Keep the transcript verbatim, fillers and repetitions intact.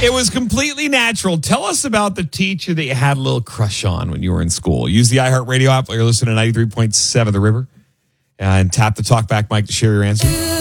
It was completely natural. Tell us about the teacher that you had a little crush on when you were in school. Use the iHeartRadio app while you're listening to ninety-three point seven The River. And tap the talkback mic to share your answer.